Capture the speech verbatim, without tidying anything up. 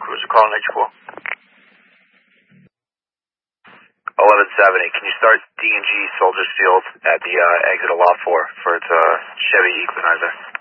Cruiser calling H four. eleven seventy, can you start D and G Soldiers Field at the uh, exit of Lot four for its uh, Chevy Equalizer?